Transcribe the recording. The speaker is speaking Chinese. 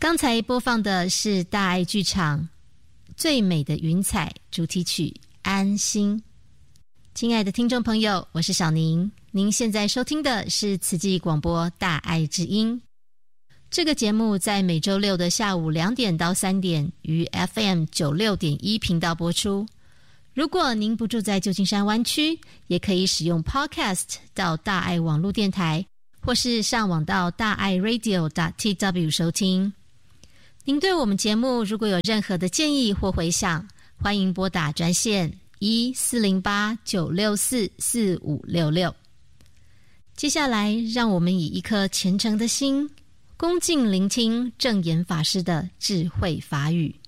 刚才播放的是大爱剧场《最美的云彩》主题曲《安心》。亲爱的听众朋友，我是小宁，您现在收听的是慈济广播大爱之音。这个节目在每周六的下午2点到3点于 FM96.1 频道播出。如果您不住在旧金山湾区，也可以使用 Podcast 到大爱网络电台，或是上网到大爱 radio.tw 收听。您对我们节目如果有任何的建议或回响，欢迎拨打专线1408-964-4566。接下来，让我们以一颗虔诚的心，恭敬聆听证严法师的智慧法语。